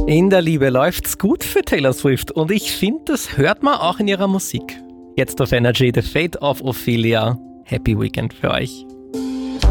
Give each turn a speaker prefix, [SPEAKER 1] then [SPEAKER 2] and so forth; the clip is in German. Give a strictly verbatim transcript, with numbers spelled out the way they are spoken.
[SPEAKER 1] In der Liebe läuft's gut für Taylor Swift und ich finde, das hört man auch in ihrer Musik. Jetzt auf Energy, The Fate of Ophelia. Happy Weekend für euch.